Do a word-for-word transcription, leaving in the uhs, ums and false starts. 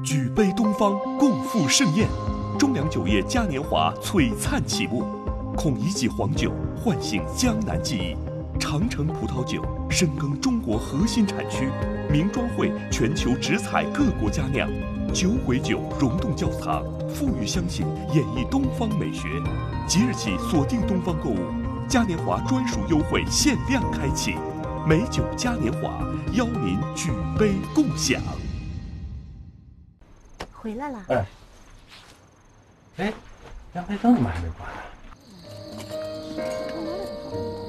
举杯东方，共赴盛宴。中粮酒业嘉年华璀璨启幕，孔乙己黄酒唤醒江南记忆。长城葡萄酒深耕中国核心产区，名庄会全球直采各国佳酿，酒鬼酒溶洞窖藏，馥郁香型演绎东方美学。即日起锁定东方购物，嘉年华专属优惠限量开启，美酒嘉年华邀您举杯共享。 回来了。 哎，哎，阳台灯怎么还没关呢？